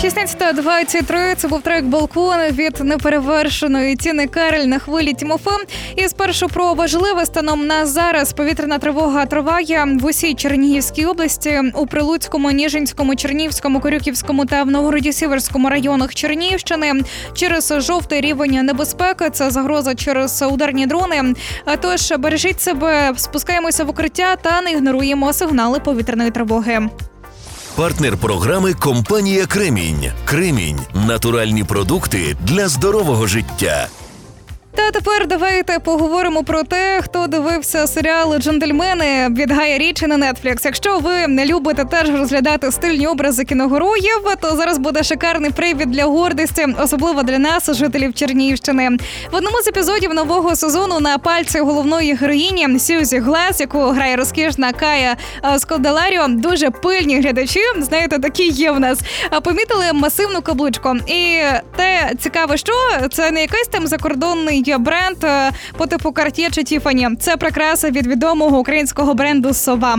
16:23. Це був трек «Балкон» від неперевершеної Тіни Кароль на хвилі Тімофе. І спершу про важливе. Станом на зараз повітряна тривога триває в усій Чернігівській області, у Прилуцькому, Ніжинському, Чернігівському, Корюківському та в Новгороді-Сіверському районах Чернігівщини. Через жовтий рівень небезпеки, це загроза через ударні дрони. Тож бережіть себе, спускаємося в укриття та не ігноруємо сигнали повітряної тривоги. Партнер програми – компанія «Кремінь». «Кремінь» – натуральні продукти для здорового життя. Та тепер давайте поговоримо про те, хто дивився серіал «Джентльмени» від Гая Річі на Netflix. Якщо ви не любите теж розглядати стильні образи кіногероїв, то зараз буде шикарний привід для гордості, особливо для нас, жителів Чернігівщини. В одному з епізодів нового сезону на пальці головної героїні Сьюзі Глас, яку грає розкішна Кая Скоделаріо, дуже пильні глядачі, знаєте, такі є в нас, помітили масивну каблучку. І те цікаве, що це не якийсь там закордонний бренд по типу Cartier чи Tiffany. Це прикраса від відомого українського бренду «Сова».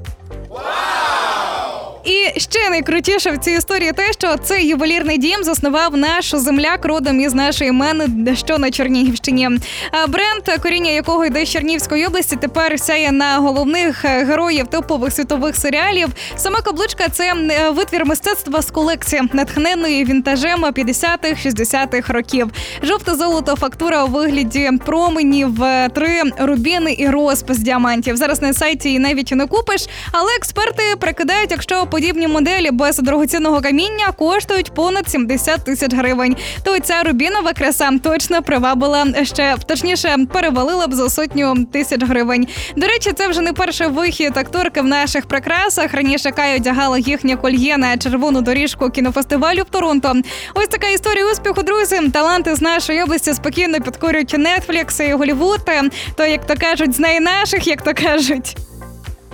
І ще найкрутіше в цій історії те, що цей ювелірний дім заснував наш земляк родом із нашої Мени, що на Чернігівщині. Бренд, коріння якого йде з Чернігівської області, тепер сяє на головних героїв топових світових серіалів. Сама каблучка – це витвір мистецтва з колекції, натхненої вінтажем 50-х, 60-х років. Жовто-золото фактура у вигляді променів, 3 рубіни і розпис діамантів. Зараз на сайті її навіть не купиш, але експерти прикидають, якщо подібні моделі без дорогоцінного каміння коштують понад 70 тисяч гривень. То ця рубінова краса точно привабила ще, точніше, перевалила б за 100 тисяч гривень. До речі, це вже не перший вихід акторки в наших прикрасах. Раніше Кая одягала їхнє кольє на червону доріжку кінофестивалю в Торонто. Ось така історія успіху, друзі. Таланти з нашої області спокійно підкорюють Netflix і Голлівуд. То, як то кажуть, знає наших, як то кажуть.